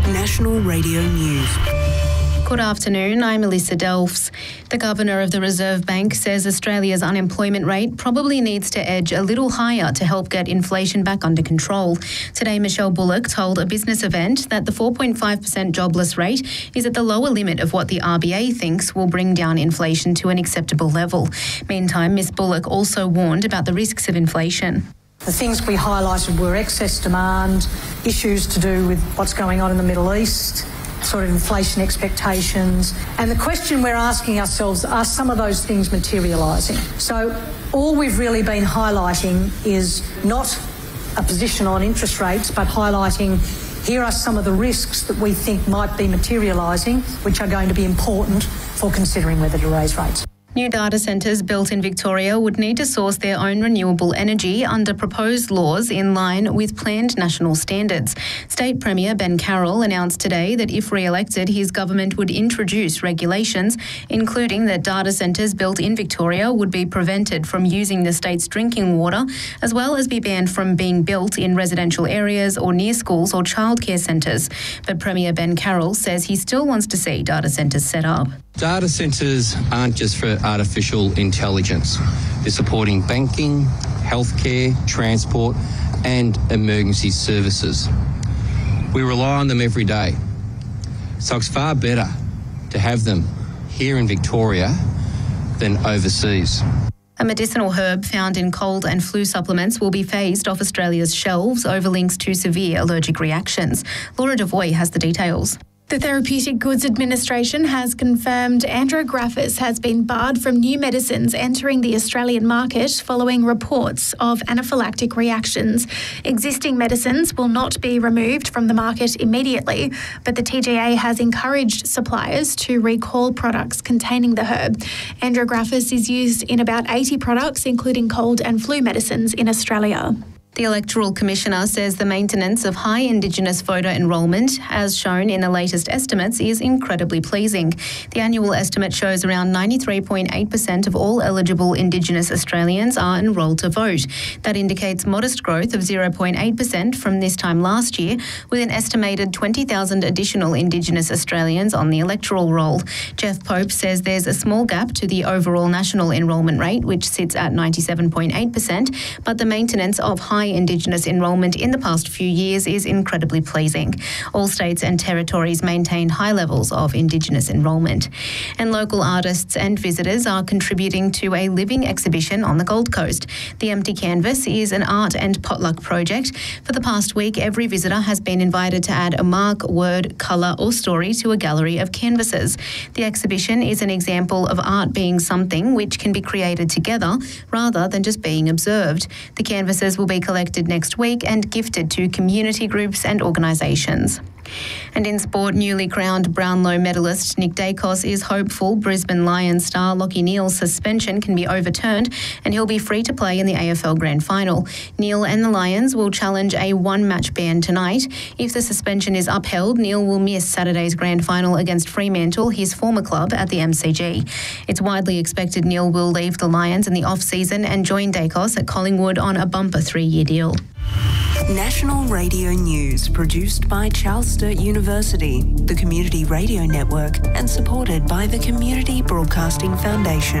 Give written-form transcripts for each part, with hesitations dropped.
National Radio News. Good afternoon, I'm Melissa Delfs. The Governor of the Reserve Bank says Australia's unemployment rate probably needs to edge a little higher to help get inflation back under control. Today, Michelle Bullock told a business event that the 4.5% jobless rate is at the lower limit of what the RBA thinks will bring down inflation to an acceptable level. Meantime, Ms Bullock also warned about the risks of inflation. The things we highlighted were excess demand, issues to do with what's going on in the Middle East, sort of inflation expectations. And the question we're asking ourselves, are some of those things materialising? So all we've really been highlighting is not a position on interest rates, but highlighting here are some of the risks that we think might be materialising, which are going to be important for considering whether to raise rates. New data centres built in Victoria would need to source their own renewable energy under proposed laws in line with planned national standards. State Premier Ben Carroll announced today that if re-elected, his government would introduce regulations, including that data centres built in Victoria would be prevented from using the state's drinking water, as well as be banned from being built in residential areas or near schools or childcare centres. But Premier Ben Carroll says he still wants to see data centres set up. Data centres aren't just for artificial intelligence. They're supporting banking, healthcare, transport and emergency services. We rely on them every day. So it's far better to have them here in Victoria than overseas. A medicinal herb found in cold and flu supplements will be phased off Australia's shelves over links to severe allergic reactions. Laura Devoy has the details. The Therapeutic Goods Administration has confirmed Andrographis has been barred from new medicines entering the Australian market following reports of anaphylactic reactions. Existing medicines will not be removed from the market immediately, but the TGA has encouraged suppliers to recall products containing the herb. Andrographis is used in about 80 products, including cold and flu medicines in Australia. The Electoral Commissioner says the maintenance of high Indigenous voter enrolment, as shown in the latest estimates, is incredibly pleasing. The annual estimate shows around 93.8% of all eligible Indigenous Australians are enrolled to vote. That indicates modest growth of 0.8% from this time last year, with an estimated 20,000 additional Indigenous Australians on the electoral roll. Jeff Pope says there's a small gap to the overall national enrolment rate, which sits at 97.8%, but the maintenance of high Indigenous enrolment in the past few years is incredibly pleasing. All states and territories maintain high levels of Indigenous enrolment. And local artists and visitors are contributing to a living exhibition on the Gold Coast. The Empty Canvas is an art and potluck project. For the past week, every visitor has been invited to add a mark, word, colour or story to a gallery of canvases. The exhibition is an example of art being something which can be created together rather than just being observed. The canvases will be collected next week and gifted to community groups and organisations. And in sport, newly crowned Brownlow medalist Nick Daicos is hopeful Brisbane Lions star Lachie Neale's suspension can be overturned and he'll be free to play in the AFL Grand Final. Neale and the Lions will challenge a one-match ban tonight. If the suspension is upheld, Neale will miss Saturday's Grand Final against Fremantle, his former club at the MCG. It's widely expected Neale will leave the Lions in the off-season and join Daicos at Collingwood on a bumper 3-year deal. National Radio News, produced by Charles Sturt University, the Community Radio Network, and supported by the Community Broadcasting Foundation.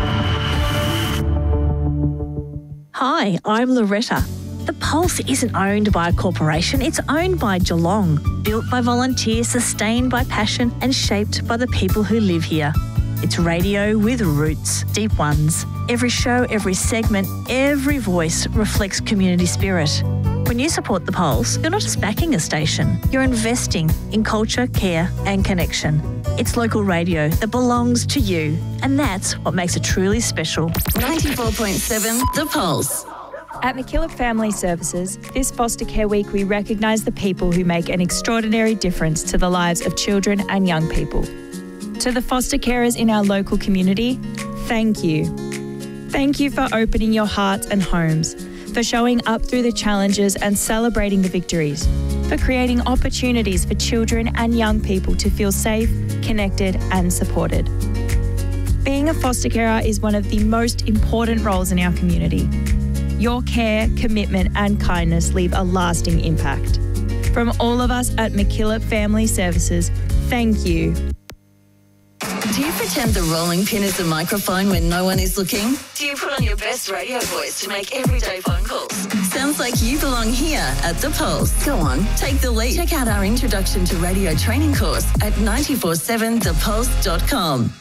Hi, I'm Loretta. The Pulse isn't owned by a corporation, it's owned by Geelong. Built by volunteers, sustained by passion, and shaped by the people who live here. It's radio with roots, deep ones. Every show, every segment, every voice reflects community spirit. When you support The Pulse, you're not just backing a station, you're investing in culture, care and connection. It's local radio that belongs to you, and that's what makes it truly special. 94.7 The Pulse. At MacKillop Family Services, this Foster Care Week we recognise the people who make an extraordinary difference to the lives of children and young people. To the foster carers in our local community, thank you. Thank you for opening your hearts and homes, for showing up through the challenges and celebrating the victories, for creating opportunities for children and young people to feel safe, connected and supported. Being a foster carer is one of the most important roles in our community. Your care, commitment and kindness leave a lasting impact. From all of us at McKillop Family Services, thank you. Do you pretend the rolling pin is a microphone when no one is looking? Do you put on your best radio voice to make everyday phone calls? Sounds like you belong here at The Pulse. Go on, take the lead. Check out our Introduction to Radio training course at 947thepulse.com.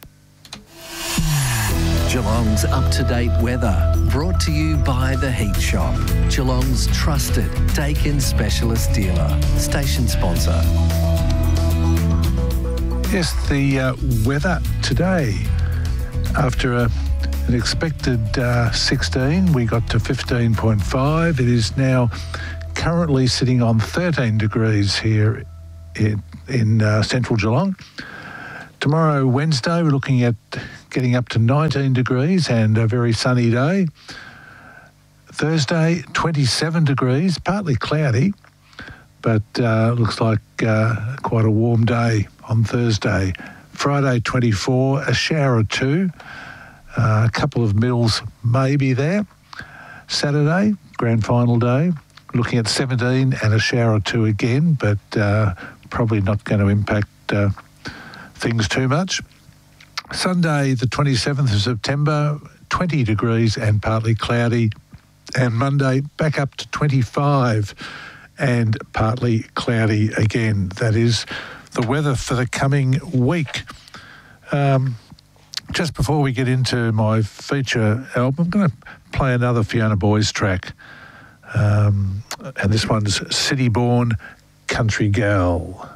Geelong's up-to-date weather, brought to you by The Heat Shop, Geelong's trusted Dakin specialist dealer, station sponsor. Yes, the weather today. After an expected 16, we got to 15.5. It is now currently sitting on 13 degrees here in central Geelong. Tomorrow, Wednesday, we're looking at getting up to 19 degrees and a very sunny day. Thursday, 27 degrees, partly cloudy, but looks like quite a warm day on Thursday. Friday, 24, a shower or two. A couple of mils maybe there. Saturday, grand final day, looking at 17 and a shower or two again, but probably not going to impact things too much. Sunday, the 27th of September, 20 degrees and partly cloudy. And Monday, back up to 25 and partly cloudy again. That is the weather for the coming week. Just before we get into my feature album, I'm going to play another Fiona Boyes track. And this one's City Born Country Gal.